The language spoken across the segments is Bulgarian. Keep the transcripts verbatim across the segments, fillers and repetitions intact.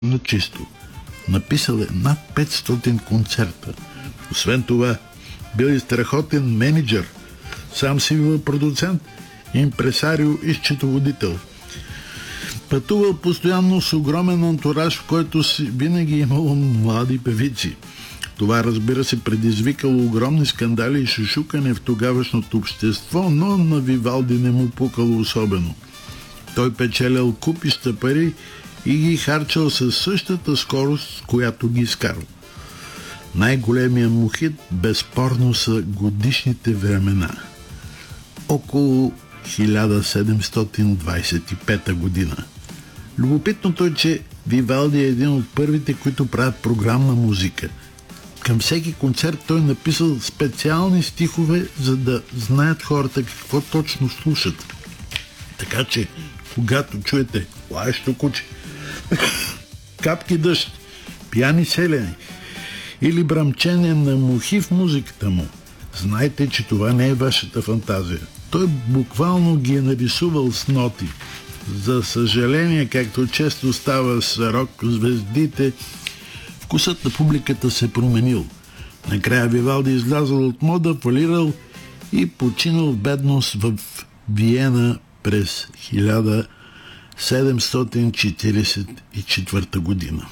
на чисто. Написал е над петстотин концерта. Освен това, бил и страхотен менеджер, сам си бил продуцент, импресарио и счетоводител. Пътувал постоянно с огромен антураж, в който си винаги имало млади певици. Това, разбира се, предизвикало огромни скандали и шушукане в тогавашното общество, но на Вивалди не му пукало особено. Той печелял купища пари и ги харчал със същата скорост, с която ги изкарал. Най-големият му хит безспорно са Годишните времена. Около хиляда седемстотин двадесет и пета година. Любопитното е, че Вивалди е един от първите, които правят програмна музика. Към всеки концерт той написал специални стихове, за да знаят хората какво точно слушат. Така че, когато чуете лаещо куче, капки дъжд, пияни селяни или бръмчене на мухи в музиката му, знайте, че това не е вашата фантазия. Той буквално ги е нарисувал с ноти. За съжаление, както често става с рок-звездите, вкусът на публиката се променил. Накрая Вивалди излязъл от мода, фалирал и починал в бедност в Виена през хиляда седемстотин четиридесет и четвърта година.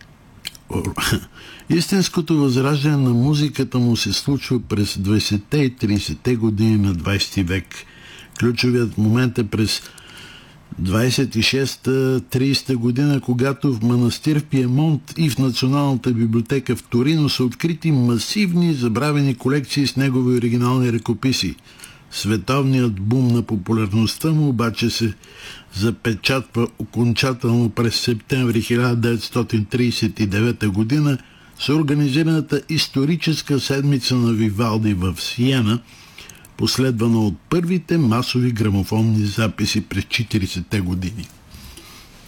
Истинското възраждане на музиката му се случва през двадесетте и тридесетте години на двадесети век. Ключовият момент е през двадесет и шеста тридесета година, когато в манастир в Пиемонт и в Националната библиотека в Торино са открити масивни забравени колекции с негови оригинални ръкописи. Световният бум на популярността му обаче се запечатва окончателно през септември хиляда деветстотин тридесет и девета година с организираната историческа седмица на Вивалди в Сиена, последвана от първите масови грамофонни записи през четиридесетте години.